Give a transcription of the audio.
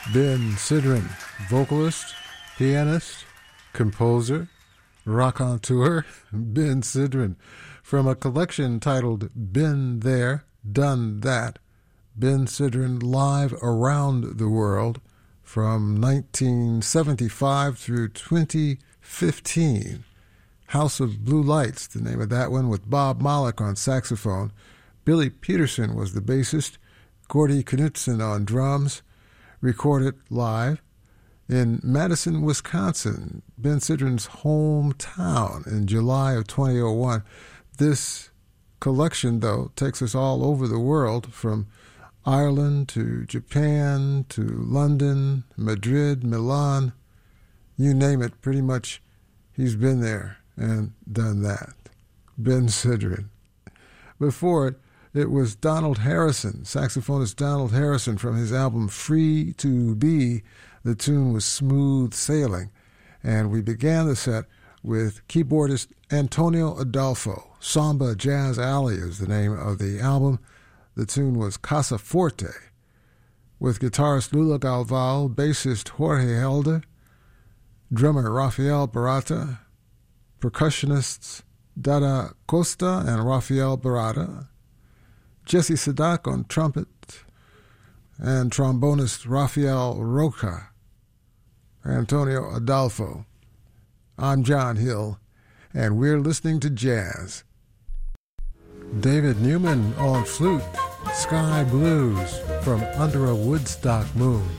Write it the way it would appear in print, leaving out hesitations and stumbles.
Ben Sidran, vocalist, pianist, composer, raconteur, Ben Sidran, from a collection titled Been There, Done That, Ben Sidran Live Around the World from 1975 through 2015. House of Blue Lights, the name of that one, with Bob Malik on saxophone. Billy Peterson was the bassist, Gordy Knudsen on drums, recorded live in Madison, Wisconsin, Ben Sidran's hometown, in July of 2001. This collection, though, takes us all over the world, from Ireland to Japan to London, Madrid, Milan, you name it, pretty much he's been there and done that. Ben Sidran. Before it was Donald Harrison, saxophonist Donald Harrison, from his album Free to Be. The tune was Smooth Sailing. And we began the set with keyboardist Antonio Adolfo. Samba Jazz Alley is the name of the album. The tune was Casa Forte, with guitarist Lula Galval, bassist Jorge Helder, drummer Rafael Barata, percussionists Dada Costa and Rafael Barata, Jesse Sadak on trumpet, and trombonist Rafael Roca, Antonio Adolfo. I'm John Hill, and we're listening to jazz. David Newman on flute, Sky Blues from Under a Woodstock Moon.